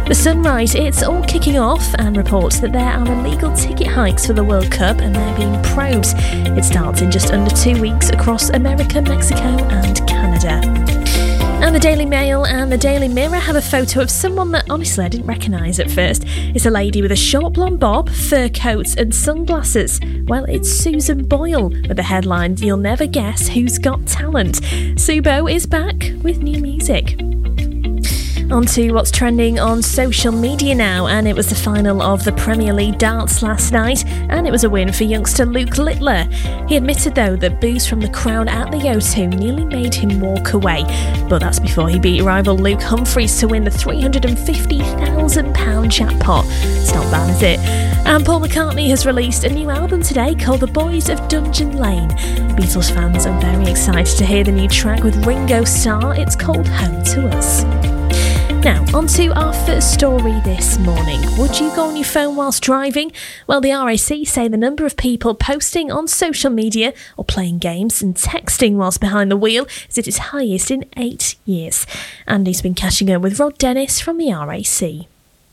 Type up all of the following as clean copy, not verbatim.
The Sunrise, it's all kicking off, and reports that there are illegal ticket hikes for the World Cup and they're being probed. It starts in just under 2 weeks across America, Mexico and Canada. And the Daily Mail and the Daily Mirror have a photo of someone that honestly I didn't recognise at first. It's a lady with a short blonde bob, fur coat and sunglasses. Well, it's Susan Boyle with the headline, "You'll never guess who's got talent." Subo is back with new music. On to what's trending on social media now, and it was the final of the Premier League darts last night, and it was a win for youngster Luke Littler. He admitted though that boos from the crowd at the O2 nearly made him walk away, but that's before he beat rival Luke Humphries to win the £350,000 jackpot. It's not bad, is it? And Paul McCartney has released a new album today called The Boys of Dungeon Lane. Beatles fans are very excited to hear the new track with Ringo Starr. It's called Home to Us. Now, on to our first story this morning. Would you go on your phone whilst driving? Well, the RAC say the number of people posting on social media or playing games and texting whilst behind the wheel is at its highest in 8 years. Andy's been catching up with Rod Dennis from the RAC.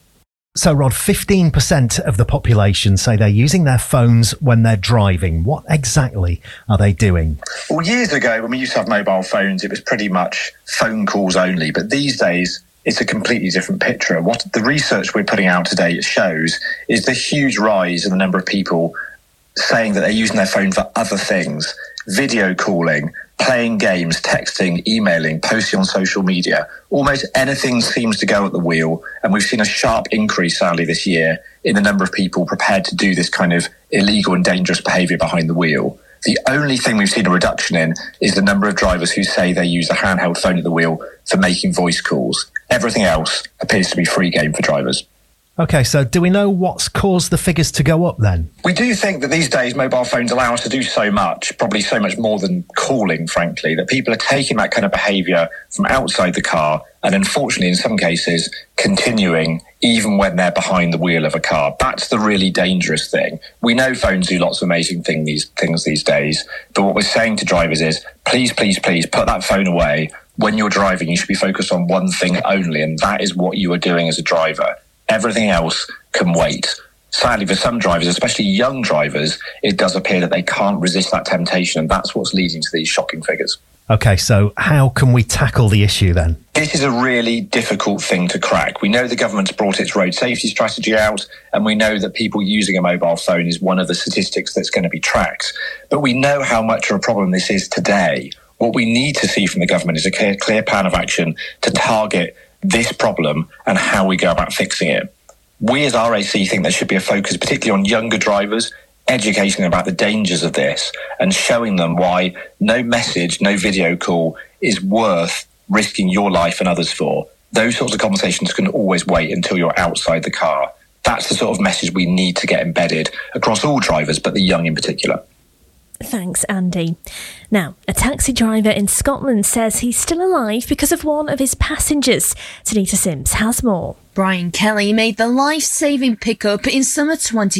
So, Rod, 15% of the population say they're using their phones when they're driving. What exactly are they doing? Well, years ago, when we used to have mobile phones, it was pretty much phone calls only. But these days, it's a completely different picture. What the research we're putting out today shows is the huge rise in the number of people saying that they're using their phone for other things: video calling, playing games, texting, emailing, posting on social media. Almost anything seems to go at the wheel, and we've seen a sharp increase, sadly, this year in the number of people prepared to do this kind of illegal and dangerous behaviour behind the wheel. The only thing we've seen a reduction in is the number of drivers who say they use a handheld phone at the wheel for making voice calls. Everything else appears to be free game for drivers. OK, so do we know what's caused the figures to go up then? We do think that these days mobile phones allow us to do so much, probably so much more than calling, frankly, that people are taking that kind of behaviour from outside the car and unfortunately, in some cases, continuing even when they're behind the wheel of a car. That's the really dangerous thing. We know phones do lots of amazing things these days, but what we're saying to drivers is, please, please, please put that phone away. When you're driving, you should be focused on one thing only, and that is what you are doing as a driver. Everything else can wait. Sadly, for some drivers, especially young drivers, it does appear that they can't resist that temptation, and that's what's leading to these shocking figures. OK, so how can we tackle the issue then? This is a really difficult thing to crack. We know the government's brought its road safety strategy out, and we know that people using a mobile phone is one of the statistics that's going to be tracked. But we know how much of a problem this is today. What we need to see from the government is a clear plan of action to target this problem and how we go about fixing it. We as RAC think there should be a focus particularly on younger drivers, educating them about the dangers of this and showing them why no message, no video call is worth risking your life and others for. Those sorts of conversations can always wait until you're outside the car. That's the sort of message we need to get embedded across all drivers, but the young in particular. Thanks, Andy. Now, a taxi driver in Scotland says he's still alive because of one of his passengers. Tanita Sims has more. Brian Kelly made the life-saving pickup in summer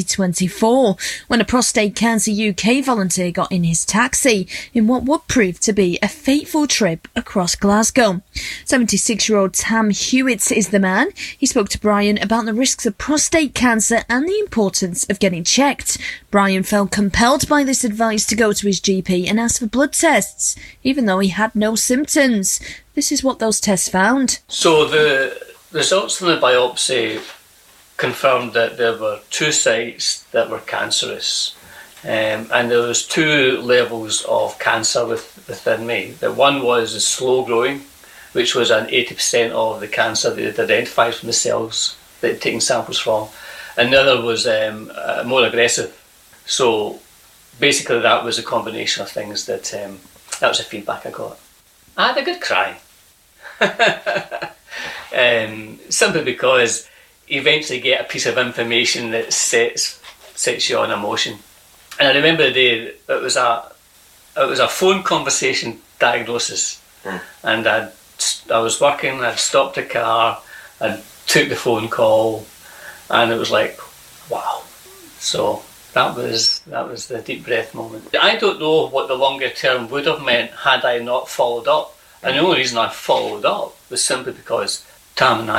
2024 when a Prostate Cancer UK volunteer got in his taxi in what would prove to be a fateful trip across Glasgow. 76-year-old Tam Hewitt is the man. He spoke to Brian about the risks of prostate cancer and the importance of getting checked. Brian felt compelled by this advice to go to his GP and ask for blood tests, even though he had no symptoms. This is what those tests found. So the results from the biopsy confirmed that there were 2 sites that were cancerous, and there was 2 levels of cancer within me. The one was slow growing, which was an 80% of the cancer that they'd identified from the cells that they'd taken samples from, and the other was more aggressive. So basically that was a combination of things that was the feedback I got. I had a good cry. Simply because you eventually get a piece of information that sets you on emotion. And I remember the day it was a phone conversation diagnosis, and I was working. I'd stopped the car, I took the phone call, and it was like, wow. So that was the deep breath moment. I don't know what the longer term would have meant had I not followed up. And the only reason I followed up was simply because Tam and I